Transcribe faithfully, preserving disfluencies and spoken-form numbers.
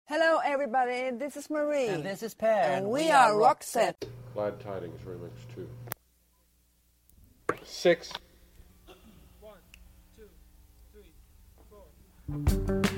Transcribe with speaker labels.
Speaker 1: Hello everybody, this is Marie.
Speaker 2: And this is Per.
Speaker 1: And we, we are Roxette.
Speaker 3: Glad Tidings Remix two. Six.
Speaker 4: One, two, three, four.